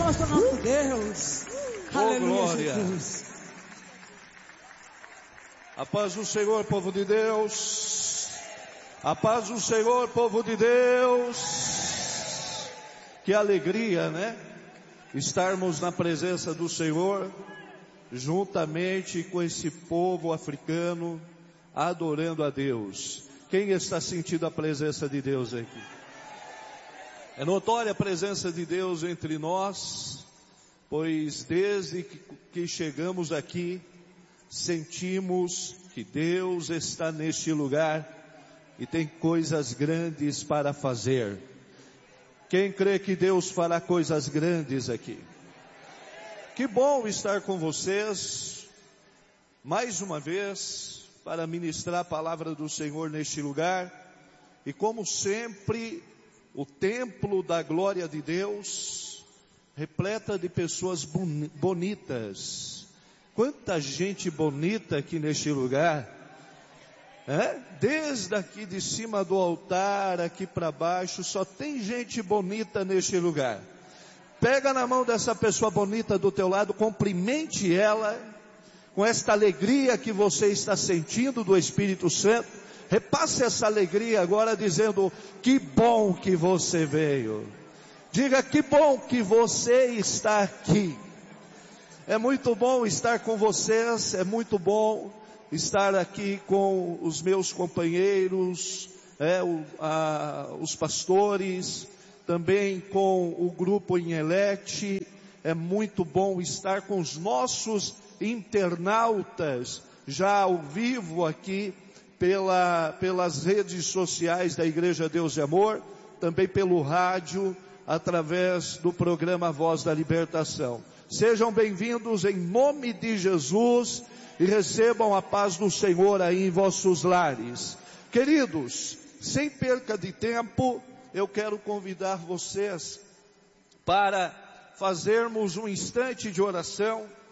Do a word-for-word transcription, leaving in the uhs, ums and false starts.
palmas para o nosso Deus. Oh, Aleluia, glória. Jesus. A paz do Senhor, povo de Deus. A paz do Senhor, povo de Deus. Que alegria, né? Estarmos na presença do Senhor, juntamente com esse povo africano, adorando a Deus. Quem está sentindo a presença de Deus aqui? É notória a presença de Deus entre nós, pois desde que chegamos aqui, sentimos que Deus está neste lugar e tem coisas grandes para fazer. Quem crê que Deus fará coisas grandes aqui? Que bom estar com vocês, mais uma vez, para ministrar a palavra do Senhor neste lugar. E como sempre, o templo da glória de Deus, repleta de pessoas bonitas. Quanta gente bonita aqui neste lugar, é? Desde aqui de cima do altar, aqui para baixo, só tem gente bonita neste lugar. Pega na mão dessa pessoa bonita do teu lado, cumprimente ela, com esta alegria que você está sentindo do Espírito Santo. Repasse essa alegria agora dizendo, que bom que você veio. Diga, que bom que você está aqui. É muito bom estar com vocês, é muito bom estar aqui com os meus companheiros, é, o, a, os pastores, também com o grupo Inhelete. É muito bom estar com os nossos internautas, já ao vivo aqui, pela, pelas redes sociais da Igreja Deus e Amor, também pelo rádio, através do programa Voz da Libertação. Sejam bem-vindos em nome de Jesus e recebam a paz do Senhor aí em vossos lares. Queridos, sem perca de tempo, eu quero convidar vocês para fazermos um instante de oração.